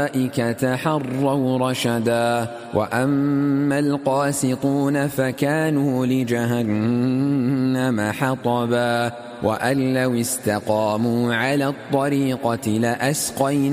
أولئك تحروا رشدا وأما القاسطون فكانوا لجهنم حطبا وأن لو استقاموا على الطريقة لأسقيناهم